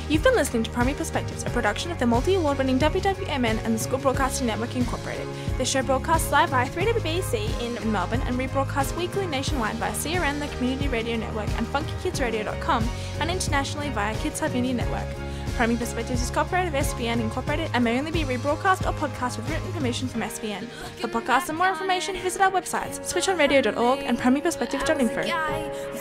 You've been listening to Primary Perspectives, a production of the multi-award-winning WWMN and the School Broadcasting Network Incorporated. The show broadcasts live via 3WBC in Melbourne and rebroadcasts weekly nationwide via CRN, the Community Radio Network, and funkykidsradio.com, and internationally via Kids Hub India Network. Primary Perspectives is copyright of SBN Incorporated and may only be rebroadcast or podcast with written permission from SBN. For podcasts and more information, visit our websites, switchonradio.org and primaryperspectives.info.